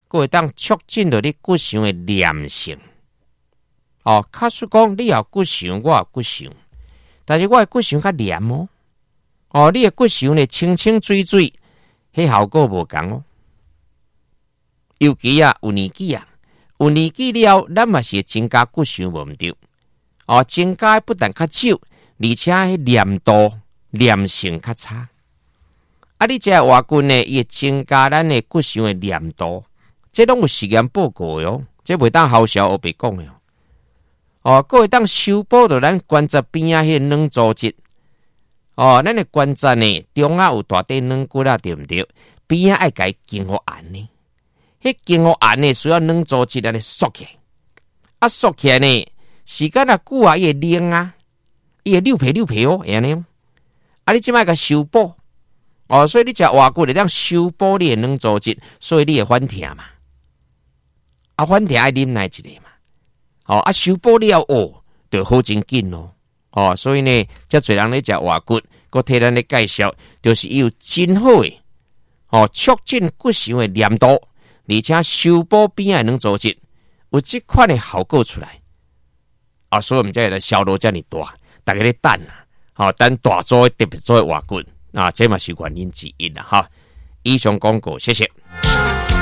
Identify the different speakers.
Speaker 1: 佫会当促进到你骨髓的黏性。哦，假使讲你有骨髓，我有骨髓，但是我的骨髓较黏哦。哦，你的骨髓呢清清水水，迄效果无同哦。尤其啊，有年纪了，咱嘛是增加骨髓无毋对。哦，增加不但较少，而且迄黏度、黏性较差。啊，你这活菌呢，伊会增加咱的骨髓的黏度，这拢有实验报告哟，这袂当好笑黑白讲的哦。哦，佫会当修补到咱关节边啊迄软组织。哦，咱的关节呢，中啊有大块软骨啊，对毋对？边啊爱甲伊经互按呢，迄经互按呢，需要软组织安尼缩起来，啊缩起来呢，时间啊久啊，伊会凝啊，伊会溜皮哦，会安尼。啊，你即摆甲修补。哦，所以你食活骨会当修补你的软组织，所以你会反疼嘛。啊，反疼爱啉奶一个嘛。哦，啊，修补了哦，就好真紧咯。哦，所以呢，遮侪人咧食活骨，佮替咱咧介绍，就是伊有真好诶，哦，促进骨髓的黏度，而且修补边仔软组织，有即款的效果出来。啊，所以我们才会销路遮尔大，大家咧等啊，哦，等大组特别做活骨。啊，这嘛是原因之一啦，哈。以上广告，谢谢。